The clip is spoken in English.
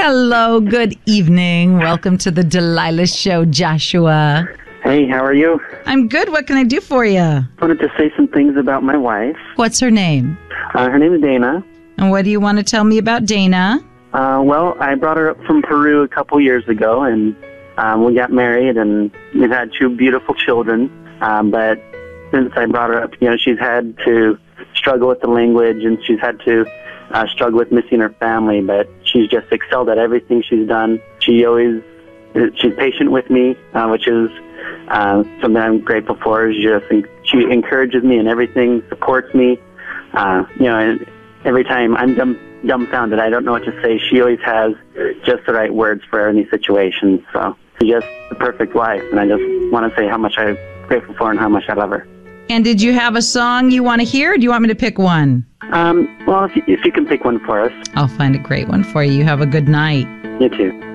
Hello, good evening. Welcome to the Delilah Show, Joshua. Hey, how are you? I'm good. What can I do for you? I wanted to say some things about my wife. What's her name? Her name is Dana. And what do you want to tell me about Dana? Well, I brought her up from Peru a couple years ago, and we got married, and we've had 2 beautiful children. But since I brought her up, she's had to struggle with the language, and she's had to struggle with missing her family, but she's just excelled at everything she's done. She's patient with me, which is something I'm grateful for. She encourages me in everything, supports me. And every time I'm dumbfounded, I don't know what to say, she always has just the right words for any situation. So she's just the perfect wife, and I just want to say how much I'm grateful for and how much I love her. And did you have a song you want to hear, or do you want me to pick one? Well, if you can pick one for us. I'll find a great one for you. You have a good night. You too.